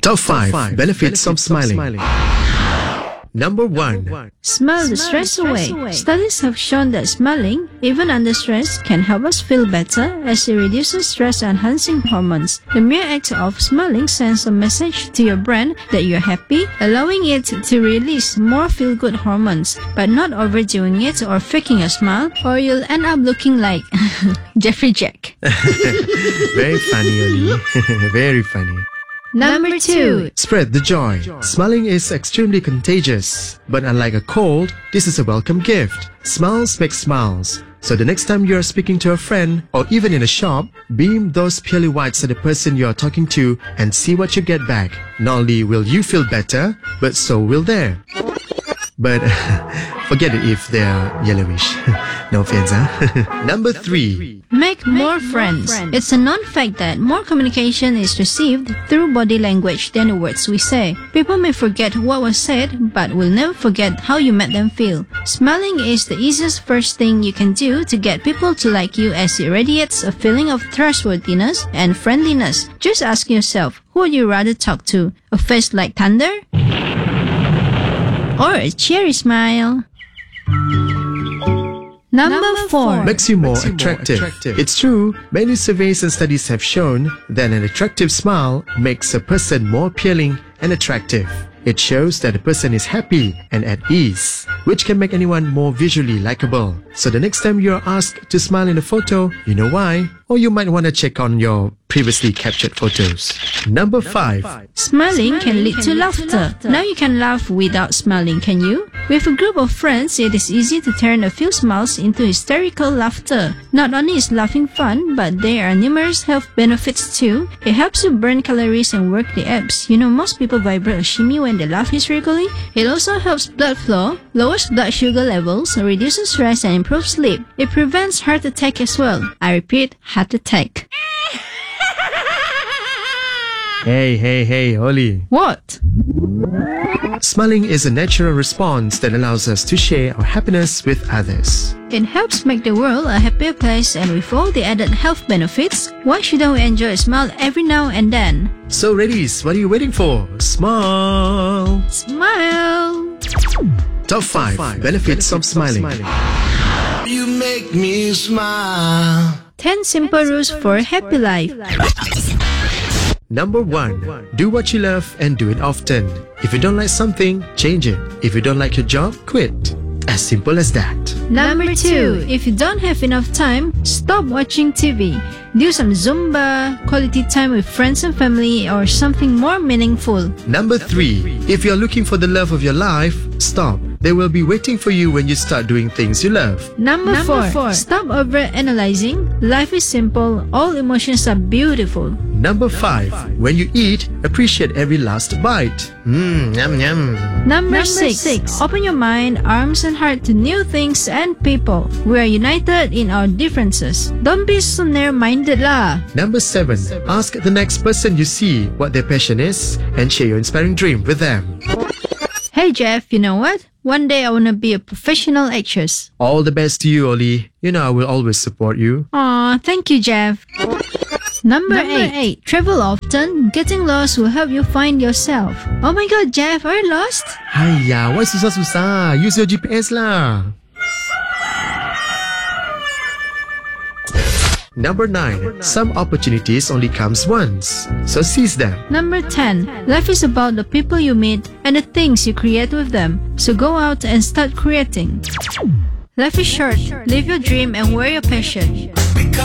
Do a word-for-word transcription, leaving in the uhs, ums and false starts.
Top five benefits of smiling. Number one. Smile the stress away. Studies have shown that smiling, even under stress, can help us feel better as it reduces stress-enhancing hormones. The mere act of smiling sends a message to your brain that you're happy, allowing it to release more feel-good hormones. But not overdoing it or faking a smile, or you'll end up looking like Jeffrey Jack. Very funny, Oli. Very funny. Number two. Spread the joy. Smiling is extremely contagious, but unlike a cold, this is a welcome gift. Smiles make smiles. So the next time you are speaking to a friend or even in a shop, beam those pearly whites at the person you are talking to and see what you get back. Not only will you feel better, but so will they. But forget it if they are yellowish. No offense, huh? Number three. Make more friends. It's a known fact that more communication is received through body language than the words we say. People may forget what was said, but will never forget how you made them feel. Smiling is the easiest first thing you can do to get people to like you, as it radiates a feeling of trustworthiness and friendliness. Just ask yourself, who would you rather talk to? A face like thunder? Or a cheery smile? Number four. Makes you more attractive. It's true, many surveys and studies have shown that an attractive smile makes a person more appealing and attractive. It shows that a person is happy and at ease, which can make anyone more visually likable. So the next time you're asked to smile in a photo, you know why. Or you might want to check on your previously captured photos. Number five. Smiling can lead to laughter. Now you can laugh without smiling, can you? With a group of friends, it is easy to turn a few smiles into hysterical laughter. Not only is laughing fun, but there are numerous health benefits too. It helps you burn calories and work the abs. You know, most people vibrate or shimmy when they laugh hysterically. It also helps blood flow, lowers blood sugar levels, reduces stress, and improves sleep. It prevents heart attack as well. I repeat, heart attack. Hey, hey, hey, Oli. What? Smiling is a natural response that allows us to share our happiness with others. It helps make the world a happier place, and with all the added health benefits, why shouldn't we enjoy a smile every now and then? So ladies, what are you waiting for? Smile! Smile! Top five benefits of smiling. You make me smile. ten simple rules for a happy life. Number one. Do what you love and do it often. If you don't like something, change it. If you don't like your job, quit. As simple as that. Number two. If you don't have enough time, stop watching T V. Do some Zumba, quality time with friends and family, or something more meaningful. Number three. If you're looking for the love of your life, stop. They will be waiting for you when you start doing things you love. Number, Number four. four. Stop over-analyzing. Life is simple. All emotions are beautiful. Number five. When you eat, appreciate every last bite. Mmm, yum yum. Number, Number six. six. Open your mind, arms and heart to new things and people. We are united in our differences. Don't be so narrow-minded lah. Number seven. Ask the next person you see what their passion is and share your inspiring dream with them. Hey Jeff, you know what? One day I want to be a professional actress. All the best to you, Oli. You know I will always support you. Aw, thank you, Jeff. Number, Number eight. eight. Travel often. Getting lost will help you find yourself. Oh my god, Jeff, are you lost? Haiya, why susah-susah? Use your G P S lah. Number nine. Some opportunities only comes once, so seize them. Number ten. Life is about the people you meet and the things you create with them, so go out and start creating. Life is short. Live your dream and wear your passion.